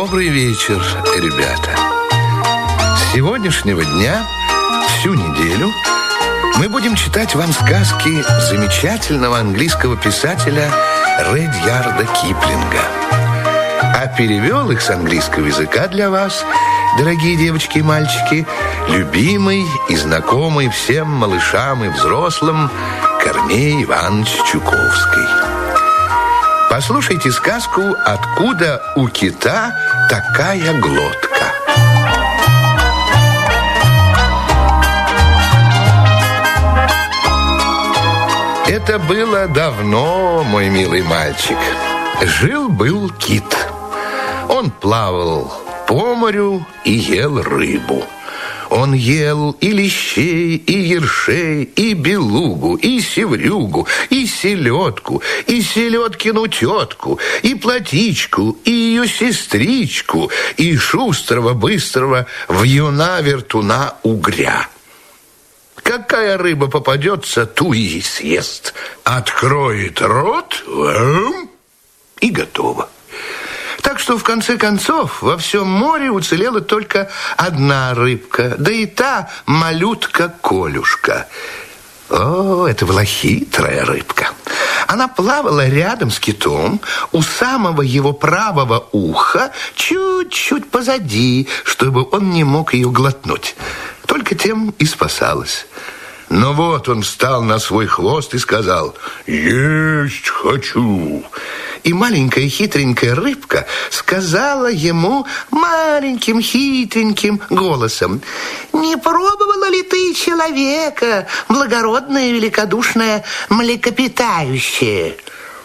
Добрый вечер, ребята. С сегодняшнего дня, всю неделю, мы будем читать вам сказки замечательного английского писателя Редьярда Киплинга. А перевел их с английского языка для вас, дорогие девочки и мальчики, любимый и знакомый всем малышам и взрослым Корней Иванович Чуковский. Послушайте сказку «Откуда у кита такая глотка». Это было давно, мой милый мальчик. Жил-был кит. Он плавал по морю и ел рыбу. Он ел и лещей, и ершей, и белугу, и севрюгу, и селедку, и селедкину тетку, и платичку, и ее сестричку, и шустрого, быстрого вьюна-вертуна угря. Какая рыба попадется, ту и съест. Откроет рот и готово. Так что, в конце концов, во всем море уцелела только одна рыбка, да и та малютка-колюшка. О, это была хитрая рыбка. Она плавала рядом с китом, у самого его правого уха, чуть-чуть позади, чтобы он не мог ее глотнуть. Только тем и спасалась. Но вот он встал на свой хвост и сказал: «Есть хочу». И маленькая хитренькая рыбка сказала ему маленьким хитреньким голосом: «Не пробовала ли ты человека, благородное, великодушное, млекопитающее?»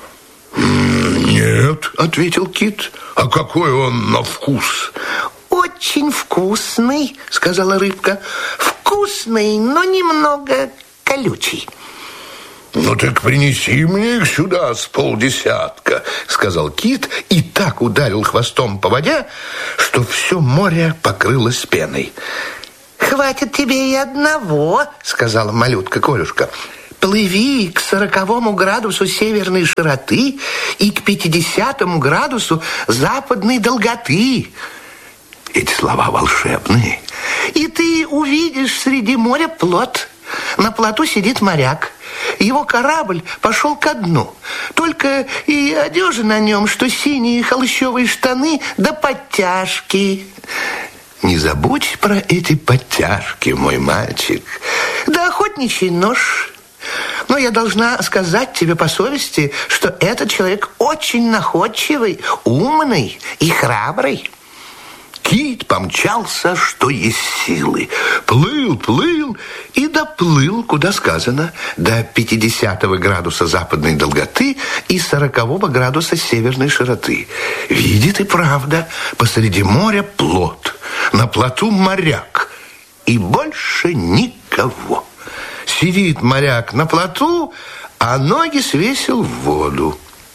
«Нет», — ответил кит. «А какой он на вкус?» «Очень вкусный», — сказала рыбка. «Вкусный, но немного колючий». «Ну так принеси мне их сюда с полдесятка», — сказал кит и так ударил хвостом по воде, что все море покрылось пеной. «Хватит тебе и одного», — сказала малютка-колюшка. «Плыви к 40 градусу северной широты и к 50 градусу западной долготы». Эти слова волшебные. «И ты увидишь среди моря плот. На плоту сидит моряк. Его корабль пошел ко дну. Только и одежа на нем, что синие холщовые штаны да подтяжки». Не забудь про эти подтяжки, мой мальчик. «Да охотничий нож. Но я должна сказать тебе по совести, что этот человек очень находчивый, умный и храбрый». Кит помчался, что есть силы. Плыл и доплыл, куда сказано, до 50 градуса западной долготы и 40 градуса северной широты. Видит и правда, посреди моря плот, на плоту моряк, и больше никого. Сидит моряк на плоту, а ноги свесил в воду.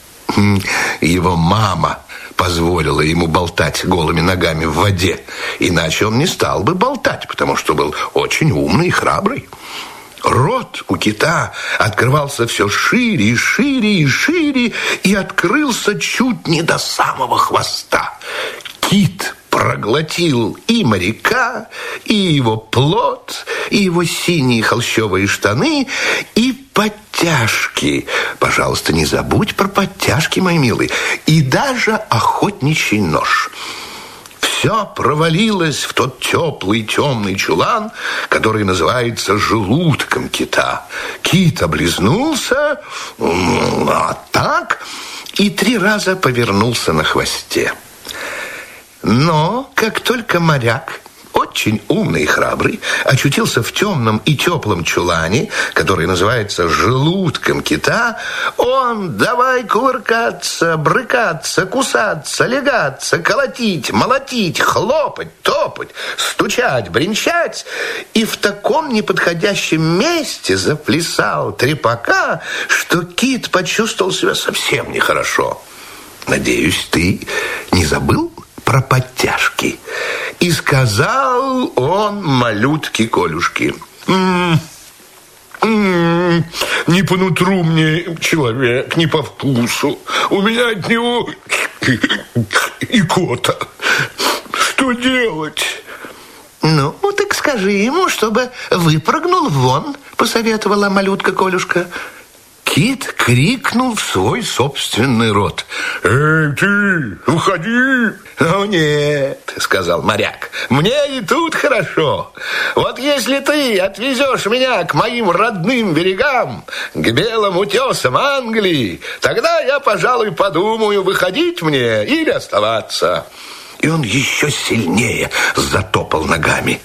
Его мама позволила ему болтать голыми ногами в воде. Иначе он не стал бы болтать, потому что был очень умный и храбрый. Рот у кита открывался все шире и шире и шире, и открылся чуть не до самого хвоста. Кит проглотил и моряка, и его плот, и его синие холщовые штаны, и подтяжки. Пожалуйста, не забудь про подтяжки, мой милый, и даже охотничий нож. Все провалилось в тот теплый темный чулан, который называется желудком кита. Кит облизнулся, и 3 раза повернулся на хвосте. Но как только моряк, очень умный и храбрый, очутился в темном и теплом чулане, который называется желудком кита, он давай кувыркаться, брыкаться, кусаться, лягаться, колотить, молотить, хлопать, топать, стучать, бренчать, и в таком неподходящем месте заплясал трепака, что кит почувствовал себя совсем нехорошо. Надеюсь, ты не забыл про подтяжки? И сказал он малютке-колюшке: не по нутру мне человек, не по вкусу. У меня от него и кота. Что делать? Ну, так скажи ему, чтобы выпрыгнул вон, посоветовала малютка Колюшка. Кит крикнул в свой собственный рот. Эй, ты, уходи! Ну нет, сказал моряк, мне и тут хорошо. Вот если ты отвезешь меня к моим родным берегам, к белым утесам Англии, тогда я, пожалуй, подумаю, выходить мне или оставаться. И он еще сильнее затопал ногами.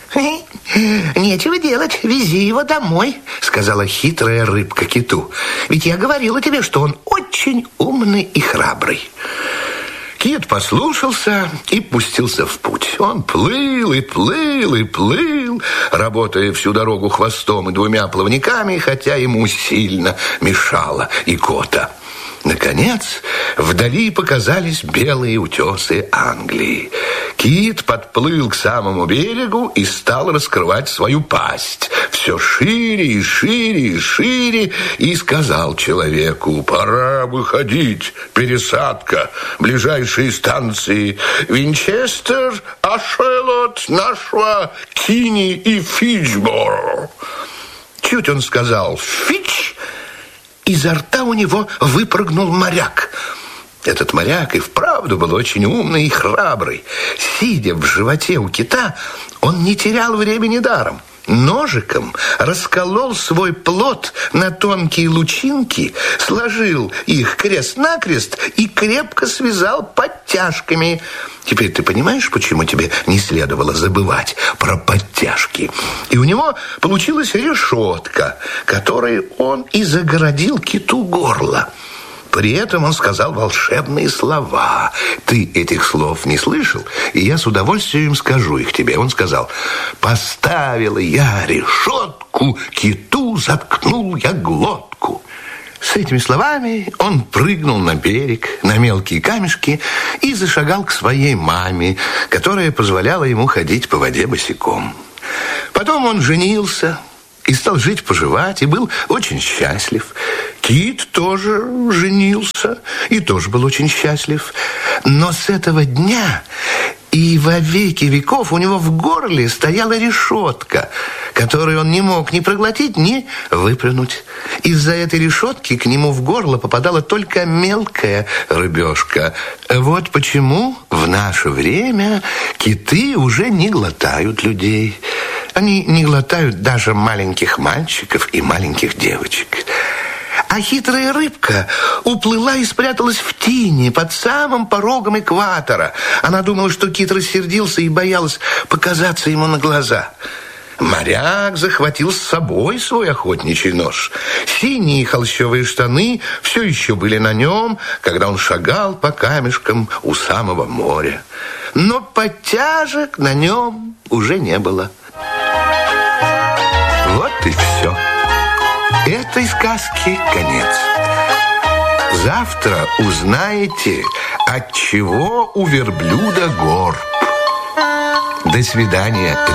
Нечего делать, вези его домой, сказала хитрая рыбка киту. Ведь я говорила тебе, что он очень умный и храбрый. Кит послушался и пустился в путь. Он плыл и плыл и плыл, работая всю дорогу хвостом и двумя плавниками, хотя ему сильно мешала икота. Наконец, вдали показались белые утесы Англии. Кит подплыл к самому берегу и стал раскрывать свою пасть все шире и шире и шире, и сказал человеку: пора выходить, пересадка, ближайшие станции Винчестер, Ашелот, Нашва, Кини и Фичборо. Чуть он сказал «Фич», изо рта у него выпрыгнул моряк. Этот моряк и вправду был очень умный и храбрый. Сидя в животе у кита, он не терял времени даром. Ножиком расколол свой плод на тонкие лучинки, сложил их крест-накрест и крепко связал подтяжками. Теперь ты понимаешь, почему тебе не следовало забывать про подтяжки? И у него получилась решетка, которой он и загородил киту горло. При этом он сказал волшебные слова. Ты этих слов не слышал, и я с удовольствием скажу их тебе. Он сказал: «Поставила я решетку, киту заткнул я глотку». С этими словами он прыгнул на берег, на мелкие камешки и зашагал к своей маме, которая позволяла ему ходить по воде босиком. Потом он женился и стал жить-поживать, и был очень счастлив. Кит тоже женился и тоже был очень счастлив. Но с этого дня и во веки веков у него в горле стояла решетка, которую он не мог ни проглотить, ни выплюнуть. Из-за этой решетки к нему в горло попадала только мелкая рыбешка. Вот почему в наше время киты уже не глотают людей. Они не глотают даже маленьких мальчиков и маленьких девочек. А хитрая рыбка уплыла и спряталась в тени под самым порогом экватора. Она думала, что кит рассердился и боялась показаться ему на глаза. Моряк захватил с собой свой охотничий нож. Синие холщовые штаны все еще были на нем, когда он шагал по камешкам у самого моря. Но подтяжек на нем уже не было. Вот и все. Этой сказки конец. Завтра узнаете, от чего у верблюда горб. До свидания.